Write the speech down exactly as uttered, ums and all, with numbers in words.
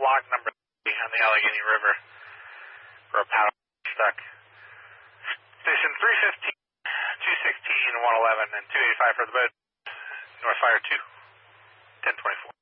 log number three on the Allegheny River for a power stuck. Station three fifteen, two sixteen, one eleven, and two eighty-five for the boat. North Fire two, ten twenty-four.